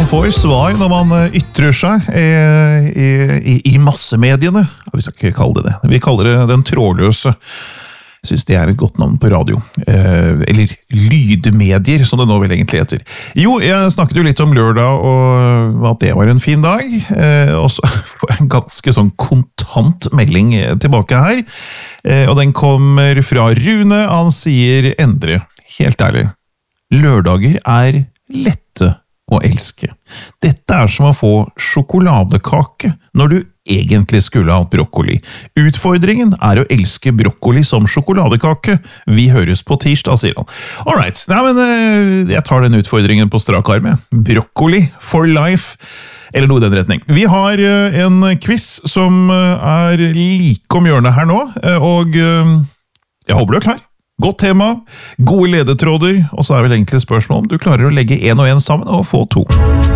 Man får svar når man ytrer seg i massemediene. Vi skal ikke kalle det det. Vi kaller det den trådløse. Jeg synes det et godt navn på radio. Eller lydmedier, som det nå vel egentlig heter. Jo, jeg snakket jo litt om lørdag, og at det var en fin dag. Og så får jeg en ganske sånn kontant melding tilbake her. Og den kommer fra Rune. Han sier, Endre, helt ærlig, lørdager lette å elske. Dette som å få sjokoladekake når du egentlig skulle hatt brokkoli. Utfordringen å elske brokkoli som sjokoladekake. Vi høres på tirsdag, sier han. Alright, nei, men jeg tar den utfordringen på strak arm. Brokkoli for life, eller noe i den retning. Vi har en quiz som like om hjørnet her nå, og jeg håper du klar. Godt tema, gode ledetråder, og så vel egentlig spørsmål om du klarer å legge en og en sammen og få 2.